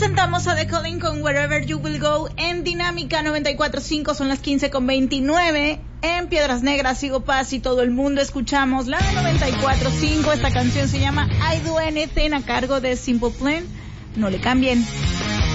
Presentamos a The Calling con Wherever You Will Go en Dinámica 94.5, son las 15:29. En Piedras Negras, Sigo Paz y todo el mundo escuchamos la 94.5. Esta canción se llama I Do Anything a cargo de Simple Plan. No le cambien.